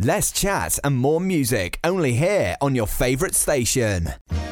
Less chat and more music only here on your favourite station.